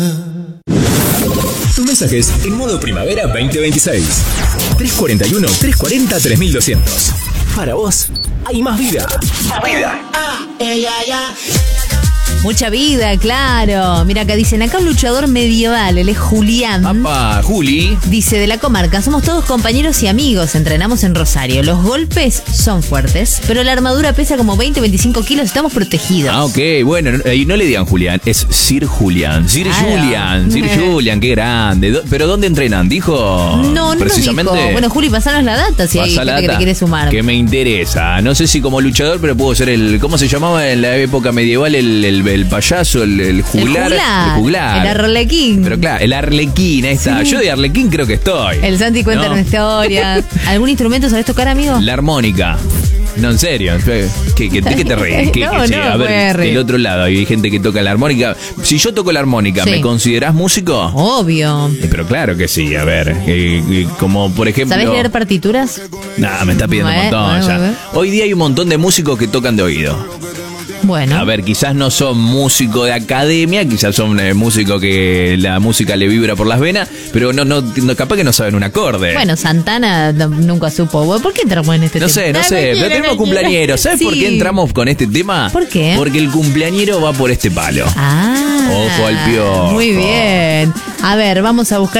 Tus mensajes en modo primavera 2026. 341-340-3200. Para vos, hay más vida. Más vida. Mucha vida, claro. Mira, acá dicen, acá un luchador medieval, él es Julián. Papá, Juli. Dice, de la comarca, somos todos compañeros y amigos, entrenamos en Rosario. Los golpes son fuertes, pero la armadura pesa como 20-25 kilos, estamos protegidos. Ah, ok, bueno, y no le digan Julián, es Sir Julián. Sir Julián, qué grande. ¿Pero dónde entrenan? ¿Dijo? No precisamente. Dijo. Bueno, Juli, pasanos la data si hay gente que te quiere sumar. Que me interesa. No sé si como luchador, pero puedo ser ¿cómo se llamaba en la época medieval el payaso, el juglar? El juglar. El arlequín. Pero claro, el arlequín, ahí está. Sí. Yo de arlequín creo que estoy. El Santi cuenta una historia. ¿Algún instrumento sabés tocar, amigo? La armónica. No, en serio. ¿De qué te reís? A ver, del otro lado hay gente que toca la armónica. Si yo toco la armónica, Sí. ¿me considerás músico? Obvio. Pero claro que sí, a ver. Como por ejemplo. ¿Sabés leer partituras? Nah, me está pidiendo un montón ya. Hoy día hay un montón de músicos que tocan de oído. Bueno. A ver, quizás no son músicos de academia, quizás son músicos que la música le vibra por las venas, pero no capaz que no saben un acorde. Bueno, Santana nunca supo. ¿Por qué entramos en este No tema? sé, pero tenemos cumpleañeros. ¿Sabes por qué entramos con este tema? ¿Por qué? Porque el cumpleañero va por este palo. Ah. Ojo al piojo. Muy bien. A ver, vamos a buscar